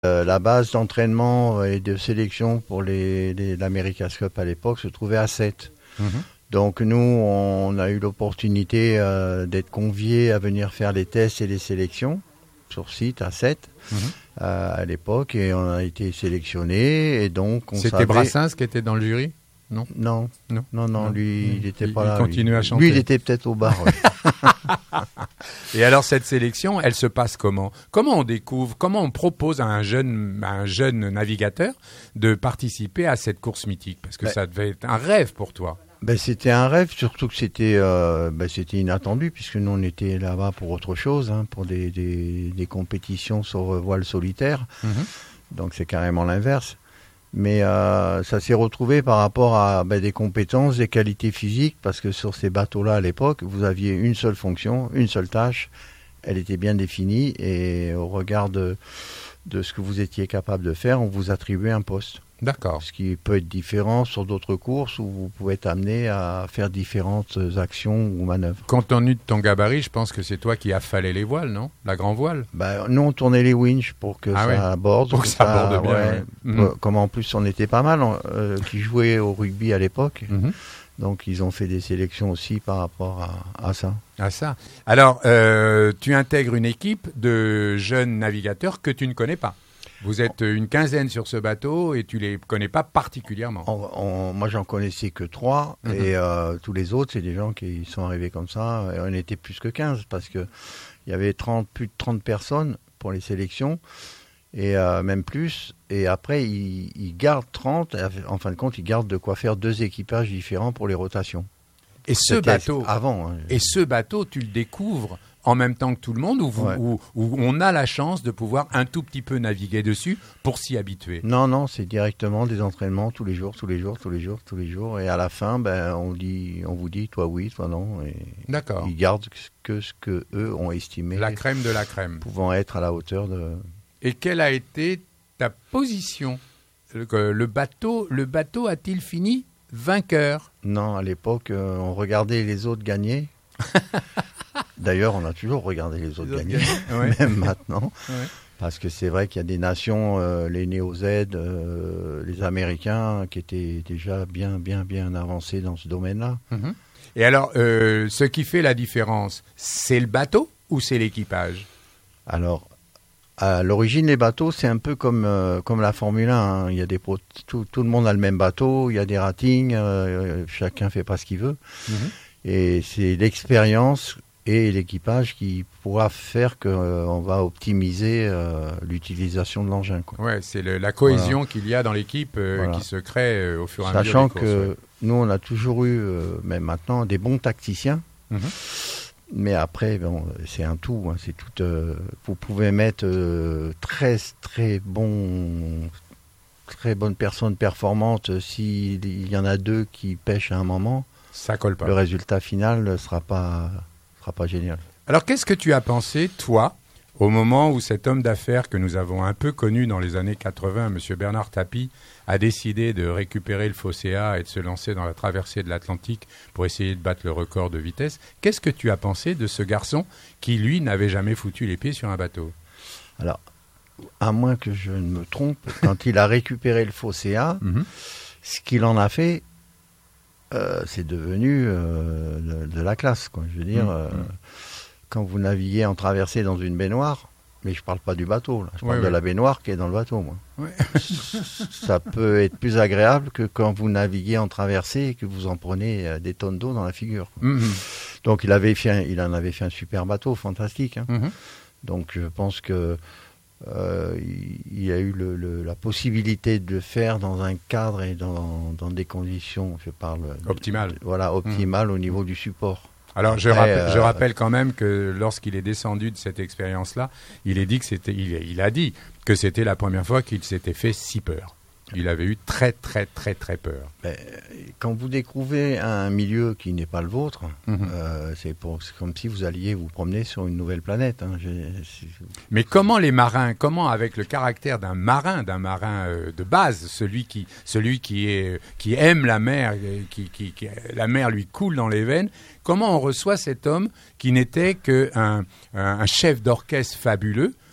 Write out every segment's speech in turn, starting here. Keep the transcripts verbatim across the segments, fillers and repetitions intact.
Euh, la base d'entraînement et de sélection pour les, les, l'America's Cup à l'époque se trouvait à Sète. Mmh. Donc nous, on a eu l'opportunité euh, d'être conviés à venir faire les tests et les sélections sur site à Sète mmh. euh, à l'époque, et on a été sélectionnés. Et donc on C'était savait... Brassens qui était dans le jury ? Non, non, non, non, non, lui, mmh. il n'était pas il là. Il continuait lui. à chanter. Lui, il était peut-être au bar. Ouais. Et alors, cette sélection, elle se passe comment ? Comment on découvre, comment on propose à un jeune, à un jeune navigateur de participer à cette course mythique ? Parce que ben, ça devait être un rêve pour toi. Ben, c'était un rêve, surtout que c'était, euh, ben, c'était inattendu, puisque nous, on était là-bas pour autre chose, hein, pour des, des, des compétitions sur voile solitaire. Mmh. Donc, c'est carrément l'inverse. Mais euh, ça s'est retrouvé par rapport à ben, des compétences, des qualités physiques, parce que sur ces bateaux-là, à l'époque, vous aviez une seule fonction, une seule tâche. Elle était bien définie, et au regard de, de ce que vous étiez capable de faire, on vous attribuait un poste. D'accord. Ce qui peut être différent sur d'autres courses où vous pouvez être amené à faire différentes actions ou manœuvres. Compte tenu de ton gabarit, je pense que c'est toi qui affalais les voiles, non ? La grand voile ? Ben, nous, on tournait les winches pour que ah ça ouais. aborde. Pour que ça, ça aborde bien. Ouais. Ouais. Mmh. Comme en plus, on était pas mal euh, qui jouaient au rugby à l'époque. Mmh. Donc, ils ont fait des sélections aussi par rapport à, à ça. À ça. Alors, euh, tu intègres une équipe de jeunes navigateurs que tu ne connais pas. Vous êtes une quinzaine sur ce bateau et tu les connais pas particulièrement. On, on, moi, j'en connaissais que trois mmh. et euh, tous les autres, c'est des gens qui sont arrivés comme ça. Et on était plus que quinze parce que il y avait trente, plus de trente personnes pour les sélections et euh, même plus. Et après, ils, ils gardent trente. En fin de compte, ils gardent de quoi faire deux équipages différents pour les rotations. Et ce bateau, avant. Hein. Et ce bateau, tu le découvres en même temps que tout le monde, où, vous, ouais. où, où on a la chance de pouvoir un tout petit peu naviguer dessus pour s'y habituer? Non, non, c'est directement des entraînements tous les jours, tous les jours, tous les jours, tous les jours. Et à la fin, ben, on, dit, on vous dit, toi oui, toi non. Et d'accord. Ils gardent que ce qu'eux ont estimé. La crème de la crème. Pouvant être à la hauteur de... Et quelle a été ta position? Le, le, bateau, le bateau a-t-il fini vainqueur? Non, à l'époque, euh, on regardait les autres gagner. D'ailleurs, on a toujours regardé les autres, les autres gagner, ouais. Même maintenant. Ouais. Parce que c'est vrai qu'il y a des nations, euh, les Néo-Z, euh, les Américains, qui étaient déjà bien, bien, bien avancés dans ce domaine-là. Mm-hmm. Et alors, euh, ce qui fait la différence, c'est le bateau ou c'est l'équipage? Alors, à l'origine, les bateaux, c'est un peu comme, euh, comme la Formule un. Hein. Il y a des pro- tout, tout le monde a le même bateau, il y a des ratings, euh, chacun fait pas ce qu'il veut. Mm-hmm. Et c'est l'expérience et l'équipage qui pourra faire qu'on euh, va optimiser euh, l'utilisation de l'engin. Oui, c'est le, la cohésion voilà. qu'il y a dans l'équipe euh, voilà. qui se crée euh, au fur et à mesure. Sachant des courses, que ouais. nous, on a toujours eu, euh, même maintenant, des bons tacticiens. Mm-hmm. Mais après, bon, c'est un tout. Hein, c'est tout euh, vous pouvez mettre euh, très, très bons... très bonnes personnes performantes. S'il y en a deux qui pêchent à un moment, ça colle pas. Le résultat final ne sera pas, sera pas génial. Alors, qu'est-ce que tu as pensé, toi, au moment où cet homme d'affaires que nous avons un peu connu dans les années quatre-vingts, M. Bernard Tapie, a décidé de récupérer le Phocéa et de se lancer dans la traversée de l'Atlantique pour essayer de battre le record de vitesse? Qu'est-ce que tu as pensé de ce garçon qui, lui, n'avait jamais foutu les pieds sur un bateau? Alors, à moins que je ne me trompe, quand il a récupéré le Phocéa, mm-hmm. ce qu'il en a fait, Euh, c'est devenu euh, de, de la classe, quoi. Je veux dire, mmh, euh, mmh. quand vous naviguez en traversée dans une baignoire, mais je parle pas du bateau, là, je parle ouais, de ouais. la baignoire qui est dans le bateau, moi. Ouais. Ça peut être plus agréable que quand vous naviguez en traversée et que vous en prenez euh, des tonnes d'eau dans la figure. Mmh. Donc il avait fait, un, il en avait fait un super bateau, fantastique. Hein. Mmh. Donc je pense que Euh, il y a eu le, le, la possibilité de le faire dans un cadre et dans, dans des conditions, je parle... Optimales. Voilà, optimales mmh. au niveau du support. Alors, Après, je, rappelle, euh, je rappelle quand même que lorsqu'il est descendu de cette expérience-là, il, est dit que c'était, il, il a dit que c'était la première fois qu'il s'était fait si peur. Il avait eu très, très, très, très peur. Ben, quand vous découvrez un milieu qui n'est pas le vôtre, mmh. euh, c'est, pour, c'est comme si vous alliez vous promener sur une nouvelle planète. Hein. J'ai, c'est... Mais comment les marins, comment avec le caractère d'un marin, d'un marin euh, de base, celui qui, celui qui, est, qui aime la mer, qui, qui, qui, la mer lui coule dans les veines, comment on reçoit cet homme qui n'était qu'un un chef d'orchestre fabuleux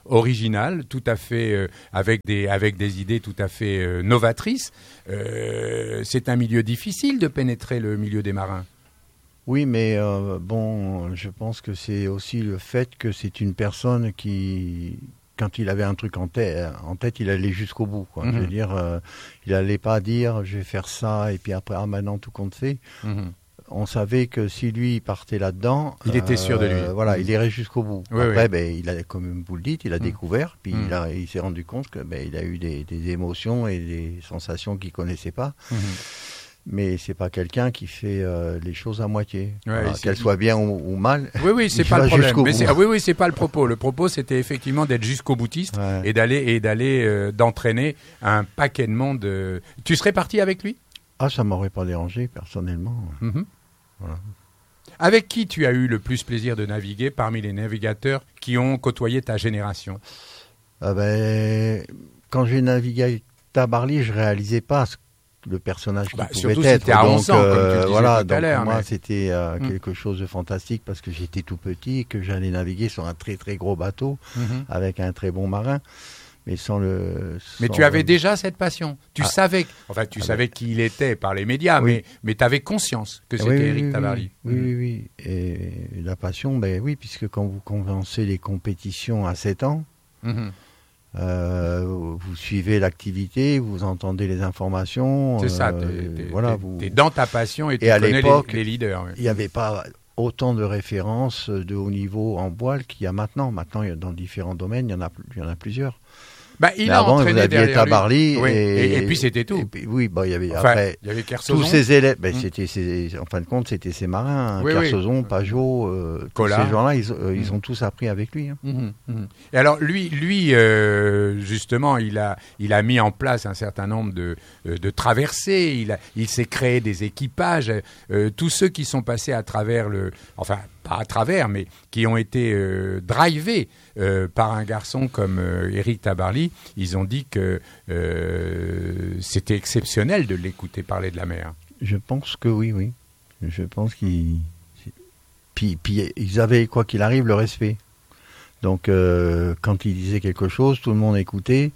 original, tout à fait euh, avec des avec des idées tout à fait euh, novatrices. Euh, c'est un milieu difficile de pénétrer le milieu des marins. Oui, mais euh, bon, je pense que c'est aussi le fait que c'est une personne qui, quand il avait un truc en tête, en tête il allait jusqu'au bout, quoi. Mm-hmm. Je veux dire, euh, il n'allait pas dire je vais faire ça et puis après ah maintenant tout compte fait. Mm-hmm. On savait que si lui partait là-dedans, il était sûr de lui. Euh, voilà, mmh. il irait jusqu'au bout. Oui, Après, oui. Ben, il a, comme vous le dites, il a mmh. découvert, puis mmh. il, a, il s'est rendu compte que ben, il a eu des, des émotions et des sensations qu'il connaissait pas. Mmh. Mais c'est pas quelqu'un qui fait euh, les choses à moitié, ouais, voilà, qu'elles soient bien ou, ou mal. Oui, oui, c'est pas le problème. Mais c'est, oui, oui, c'est pas le propos. Le propos, c'était effectivement d'être jusqu'au boutiste ouais. et d'aller et d'aller euh, d'entraîner un paquet de monde. Euh... Tu serais parti avec lui? Ah, ça m'aurait pas dérangé personnellement. Mmh. Voilà. Avec qui tu as eu le plus plaisir de naviguer parmi les navigateurs qui ont côtoyé ta génération? ah ben, Quand j'ai navigué avec Tabarly, je réalisais pas ce, le personnage qu'il bah, pouvait surtout être. C'était à onze ans, euh, comme tu le disais voilà, tout à l'heure. Pour moi, mais... c'était euh, mmh. quelque chose de fantastique parce que j'étais tout petit et que j'allais naviguer sur un très très gros bateau mmh. avec un très bon marin. Mais sans le. Sans mais tu avais le... déjà cette passion. Tu ah. savais, enfin, tu ah savais ben... qui il était par les médias, oui. mais mais tu avais conscience que c'était oui, Éric oui, Tabarly. Oui, mmh. oui, oui. Et la passion, ben oui, puisque quand vous commencez les compétitions à sept ans, mmh. euh, vous suivez l'activité, vous entendez les informations. C'est ça. Euh, t'es, t'es, voilà, t'es, vous. T'es dans ta passion et tu et à connais l'époque, les, les leaders. Il n'y avait pas autant de références de haut niveau en voile qu'il y a maintenant. Maintenant, dans différents domaines, il y en a, il y en a plusieurs. Bah, il mais a avant, entraîné vous aviez Tabarly oui. et, et, et puis c'était tout. Et puis, oui, bah, il y avait enfin, après il y avait tous ces élèves. Ben, mmh. c'était ces, en fin de compte, c'était ces marins, oui, Kersozon, oui. Pajot, euh, tous Collat. ces gens-là, ils, euh, mmh. ils ont tous appris avec lui. Hein. Mmh, mmh. Et alors lui, lui, euh, justement, il a, il a mis en place un certain nombre de, de traversées. Il a, il s'est créé des équipages. Euh, tous ceux qui sont passés à travers le, enfin. pas à travers, mais qui ont été euh, drivés euh, par un garçon comme euh, Éric Tabarly, ils ont dit que euh, c'était exceptionnel de l'écouter parler de la mer. Je pense que oui, oui. Je pense qu'ils... Puis, puis ils avaient, quoi qu'il arrive, le respect. Donc, euh, quand il disait quelque chose, tout le monde écoutait,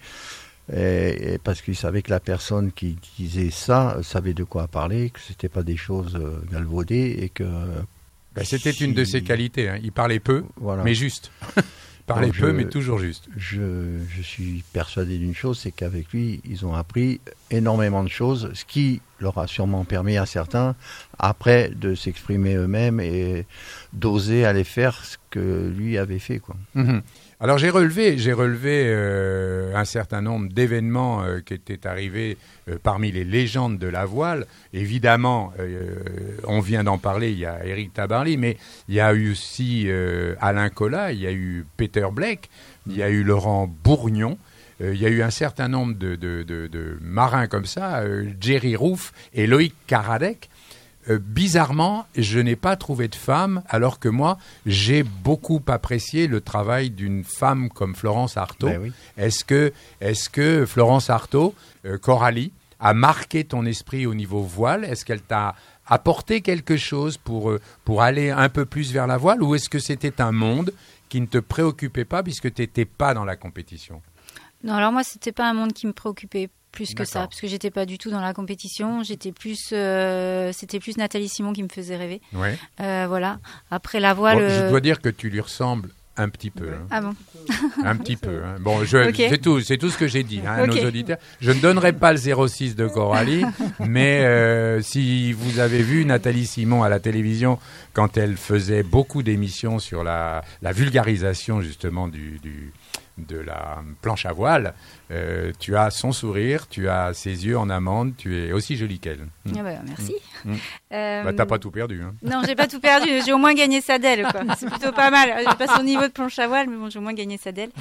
et, et parce qu'ils savaient que la personne qui disait ça savait de quoi parler, que c'était pas des choses euh, galvaudées, et que... Ben, c'était une de ses qualités. Hein. Il parlait peu, voilà. mais juste. Il parlait Donc peu, je, mais toujours juste. Je, je suis persuadé d'une chose, c'est qu'avec lui, ils ont appris énormément de choses, ce qui leur a sûrement permis à certains, après, de s'exprimer eux-mêmes et d'oser aller faire ce que lui avait fait, quoi. Mm-hmm. Alors j'ai relevé, j'ai relevé euh, un certain nombre d'événements euh, qui étaient arrivés euh, parmi les légendes de la voile. Évidemment, euh, on vient d'en parler, il y a Éric Tabarly, mais il y a eu aussi euh, Alain Collat, il y a eu Peter Blake, il y a eu Laurent Bourgnon. Euh, il y a eu un certain nombre de, de, de, de marins comme ça, euh, Jerry Roof et Loïc Karadec. Euh, bizarrement, je n'ai pas trouvé de femme, alors que moi, j'ai beaucoup apprécié le travail d'une femme comme Florence Artaud. Ben oui. Est-ce que, est-ce que Florence Artaud, euh, Coralie, a marqué ton esprit au niveau voile? Est-ce qu'elle t'a apporté quelque chose pour, euh, pour aller un peu plus vers la voile? Ou est-ce que c'était un monde qui ne te préoccupait pas puisque tu n'étais pas dans la compétition? Non, alors moi, c'était pas un monde qui me préoccupait plus que D'accord. ça, parce que j'étais pas du tout dans la compétition. J'étais plus, euh, c'était plus Nathalie Simon qui me faisait rêver. Ouais. Euh, voilà. Après la voile, bon, euh... je dois dire que tu lui ressembles un petit peu. Hein. Ah bon. Un petit peu. Hein. Bon, je, okay. c'est tout, c'est tout ce que j'ai dit hein, à okay. nos auditeurs. Je ne donnerai pas le zéro six de Coralie, mais euh, si vous avez vu Nathalie Simon à la télévision quand elle faisait beaucoup d'émissions sur la, la vulgarisation justement du, du de la planche à voile, euh, tu as son sourire, tu as ses yeux en amande, tu es aussi jolie qu'elle. Mmh. Ah bah, merci. Mmh. Euh... Bah, t'as pas tout perdu. Hein. Non, j'ai pas tout perdu. J'ai au moins gagné ça d'elle. Quoi. C'est plutôt pas mal. J'ai pas son niveau de planche à voile, mais bon, j'ai au moins gagné ça d'elle.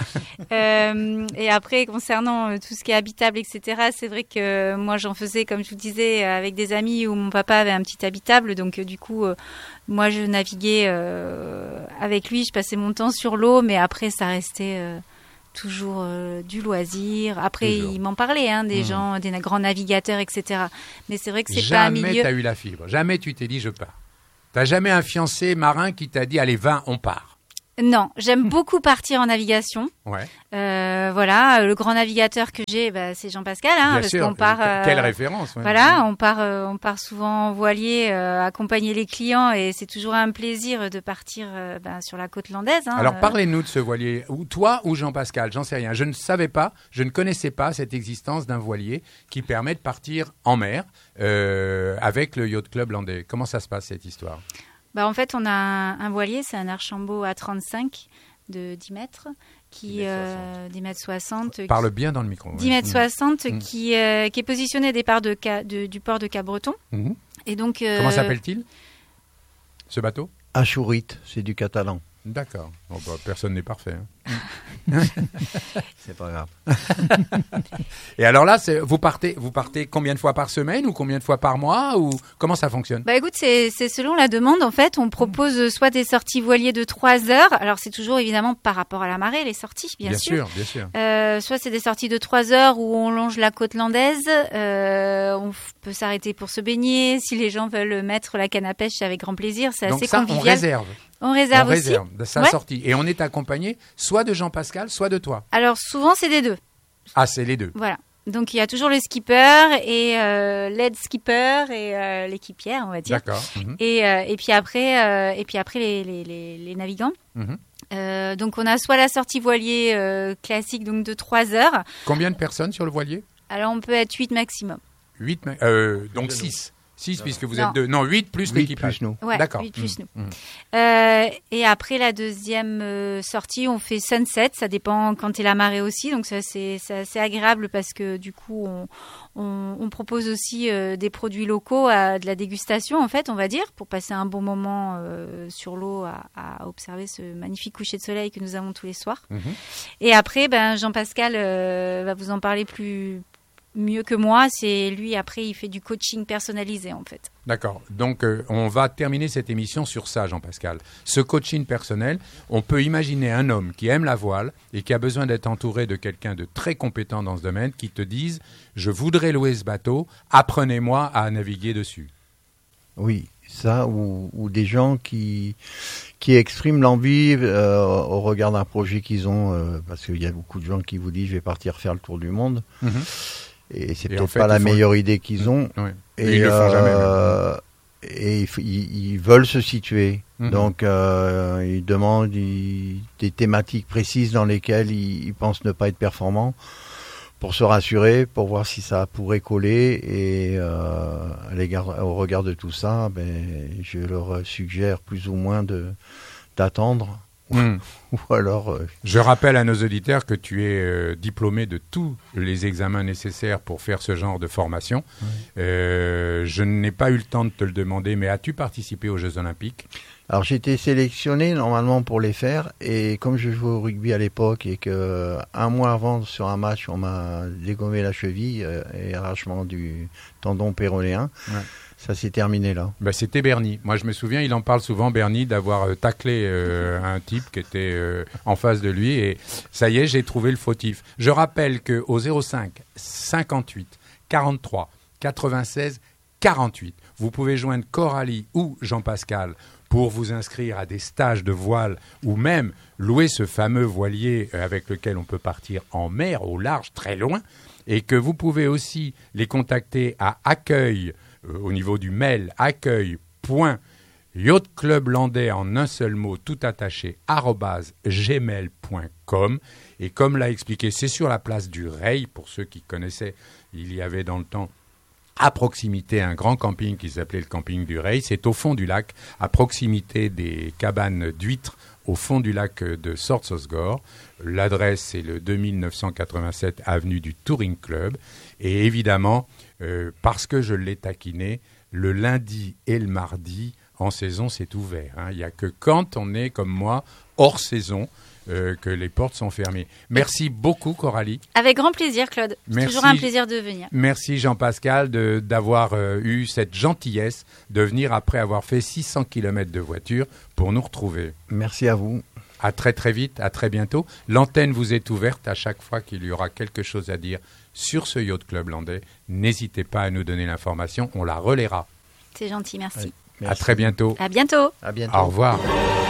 Euh, et après, concernant euh, tout ce qui est habitable, et cetera, c'est vrai que euh, moi, j'en faisais, comme je vous disais, avec des amis où mon papa avait un petit habitable. Donc, euh, du coup, euh, moi, je naviguais euh, avec lui. Je passais mon temps sur l'eau, mais après, ça restait... Euh, toujours euh, du loisir. Après, toujours. Il m'en parlait, hein, des mmh. gens, des grands navigateurs, et cetera. Mais c'est vrai que c'est jamais pas un milieu... Jamais tu as eu la fibre. Jamais tu t'es dit, je pars. Tu n'as jamais un fiancé marin qui t'a dit, allez, vingt, on part. Non, j'aime beaucoup partir en navigation. Ouais. Euh, voilà, le grand navigateur que j'ai, bah, c'est Jean-Pascal, hein, Bien parce sûr. qu'on part. Euh, Quelle référence. Ouais. Voilà, on part, euh, on part souvent en voilier, euh, accompagner les clients, et c'est toujours un plaisir de partir euh, ben, sur la côte landaise. Hein, Alors euh. parlez-nous de ce voilier, ou toi ou Jean-Pascal, j'en sais rien. Je ne savais pas, je ne connaissais pas cette existence d'un voilier qui permet de partir en mer euh, avec le Yacht Club Landais. Comment ça se passe cette histoire? Bah, en fait, on a un, un voilier, c'est un Archambault A trente-cinq de dix mètres, qui euh, dix mètres soixante. Parle bien dans le micro. dix mètres soixante, Mmh. qui, euh, qui est positionné au départ de, de, du port de Cap-Breton. Mmh. Et donc, euh, comment s'appelle-t-il, ce bateau? Achourite, c'est du catalan. D'accord. Bon, bah, personne n'est parfait. Hein. C'est pas grave. Et alors là, c'est, vous partez, vous partez combien de fois par semaine ou combien de fois par mois, ou comment ça fonctionne? Bah écoute, c'est, c'est selon la demande. En fait, on propose soit des sorties voiliers de trois heures. Alors c'est toujours évidemment par rapport à la marée, les sorties, bien, Bien sûr. sûr, bien sûr. Euh, soit c'est des sorties de trois heures où on longe la côte landaise. Euh, on f- peut s'arrêter pour se baigner. Si les gens veulent mettre la canne à pêche, c'est avec grand plaisir. C'est Donc assez ça, on convivial. réserve. On réserve on aussi. réserve de sa Ouais. sortie. Et on est accompagné soit de Jean-Pascal, soit de toi. Alors souvent c'est des deux. Ah, c'est les deux. Voilà. Donc il y a toujours le skipper et euh, l'aide skipper et euh, l'équipière, on va dire. D'accord. Mhm. Et, euh, et puis après, euh, et puis après les, les, les, les navigants. Mhm. Euh, donc on a soit la sortie voilier euh, classique, donc de trois heures. Combien de personnes sur le voilier? Alors on peut être huit maximum. huit, euh, donc six. six puisque vous Non. êtes deux. Non, huit plus Huit l'équipage. plus nous. Ouais, D'accord. huit plus Mmh. nous. Mmh. Euh, et après la deuxième euh, sortie, on fait sunset. Ça dépend quand est la marée aussi. Donc ça c'est, c'est assez agréable parce que du coup on, on, on propose aussi euh, des produits locaux, à, de la dégustation en fait, on va dire, pour passer un bon moment euh, sur l'eau à, à observer ce magnifique coucher de soleil que nous avons tous les soirs. Mhm. Et après, ben Jean-Pascal euh, va vous en parler plus mieux que moi. C'est lui, après, il fait du coaching personnalisé en fait. D'accord. Donc, euh, on va terminer cette émission sur ça, Jean-Pascal. Ce coaching personnel, on peut imaginer un homme qui aime la voile et qui a besoin d'être entouré de quelqu'un de très compétent dans ce domaine qui te dise « Je voudrais louer ce bateau, apprenez-moi à naviguer dessus ». Oui, ça, ou, ou des gens qui, qui expriment l'envie euh, au regard d'un projet qu'ils ont, euh, parce qu'il y a beaucoup de gens qui vous disent « Je vais partir faire le tour du monde Mhm. ». Et c'est Et en peut-être fait, pas ils la font- meilleure idée qu'ils ont. Ouais. Et, ils le font jamais. euh, et il f- ils, ils veulent se situer. Mhm. Donc, euh, ils demandent ils- des thématiques précises dans lesquelles ils, ils pensent ne pas être performants pour se rassurer, pour voir si ça pourrait coller. Et euh, à l'égard- au regard de tout ça, ben, je leur suggère plus ou moins de, d'attendre. Mhm. Ou alors, euh, Je rappelle à nos auditeurs que tu es euh, diplômé de tous les examens nécessaires pour faire ce genre de formation. Oui. Euh, je n'ai pas eu le temps de te le demander, mais as-tu participé aux Jeux Olympiques? alors j'ai été sélectionné normalement pour les faire, et comme je jouais au rugby à l'époque et que un mois avant sur un match on m'a dégommé la cheville euh, et arrachement du tendon péronéen, Ouais. ça s'est terminé là. Ben, c'était Bernie. Moi, je me souviens, il en parle souvent, Bernie, d'avoir euh, taclé euh, un type qui était euh, en face de lui. Et ça y est, j'ai trouvé le fautif. Je rappelle qu'au zéro cinq cinquante-huit quarante-trois quatre-vingt-seize quarante-huit, vous pouvez joindre Coralie ou Jean-Pascal pour vous inscrire à des stages de voile ou même louer ce fameux voilier euh, avec lequel on peut partir en mer, au large, très loin. Et que vous pouvez aussi les contacter à accueil euh, au niveau du mail accueil point yacht club landais en un seul mot tout attaché arobase gmail point com. Et comme l'a expliqué, c'est sur la place du Reil. Pour ceux qui connaissaient, il y avait dans le temps à proximité un grand camping qui s'appelait le camping du Reil. C'est au fond du lac, à proximité des cabanes d'huîtres, au fond du lac de Sortsosgore. L'adresse, c'est le deux mille neuf cent quatre-vingt-sept avenue du Touring Club. Et évidemment, euh, parce que je l'ai taquiné, le lundi et le mardi, en saison, c'est ouvert. Hein. Il n'y a que quand on est, comme moi, hors saison, euh, que les portes sont fermées. Merci beaucoup, Coralie. Avec grand plaisir, Claude. C'est Merci. toujours un plaisir de venir. Merci, Jean-Pascal, de, d'avoir euh, eu cette gentillesse de venir après avoir fait six cents kilomètres de voiture pour nous retrouver. Merci à vous. À très très vite, à très bientôt. L'antenne vous est ouverte à chaque fois qu'il y aura quelque chose à dire sur ce Yacht Club Landais. N'hésitez pas à nous donner l'information, on la relaiera. C'est gentil, merci. Ouais, À merci. très bientôt. À bientôt. À bientôt. Au revoir.